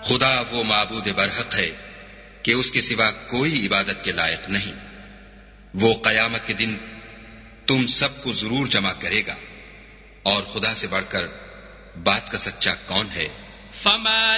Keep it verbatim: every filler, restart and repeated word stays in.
खुदा वो माबूद बरहक है कि उसके सिवा कोई इबादत के लायक नहीं। वो कयामत के दिन तुम सबको जरूर जमा करेगा, और खुदा से बढ़कर बात का सच्चा कौन है?